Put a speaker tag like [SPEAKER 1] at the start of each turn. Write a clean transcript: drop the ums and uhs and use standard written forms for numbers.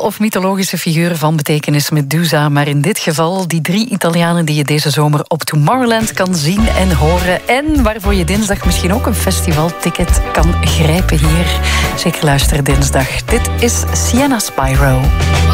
[SPEAKER 1] of mythologische figuur van betekenis Medusa. Maar in dit geval die 3 Italianen die je deze zomer op Tomorrowland kan zien en horen. En waarvoor je dinsdag misschien ook een festivalticket kan grijpen hier. Zeker luisteren dinsdag. Dit is Sienna Spyro.